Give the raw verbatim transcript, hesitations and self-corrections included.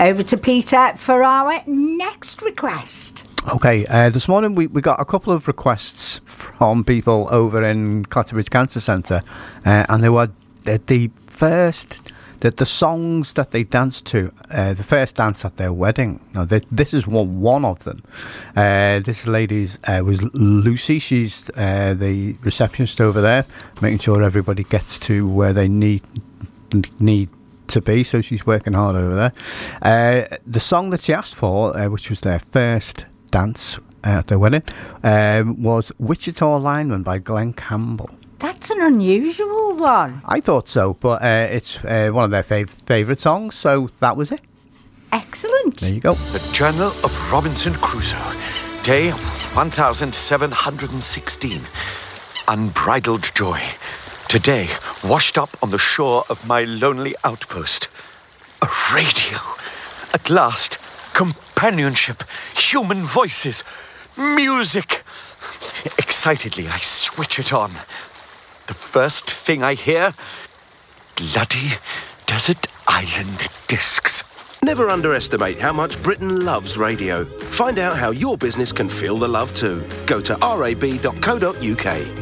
Over to Peter for our next request. Okay, uh, this morning we, we got a couple of requests from people over in Clatterbridge Cancer Centre, uh, and they were uh, the first, the, the songs that they danced to, uh, the first dance at their wedding. Now, they, this is one, one of them. Uh, this lady's uh, was Lucy. She's uh, the receptionist over there, making sure everybody gets to where they need need to be, so she's working hard over there. Uh, the song that she asked for, uh, which was their first dance at their wedding, um, was Wichita Lineman by Glenn Campbell. That's an unusual one. I thought so, but uh, it's uh, one of their fav- favourite songs, so that was it. Excellent. There you go. The Journal of Robinson Crusoe, day one thousand seven hundred sixteen. Unbridled joy. Today, washed up on the shore of my lonely outpost. A radio. At last, companionship, human voices, music. Excitedly, I switch it on. The first thing I hear, bloody desert island discs. Never underestimate how much Britain loves radio. Find out how your business can feel the love too. Go to r a b dot co dot u k.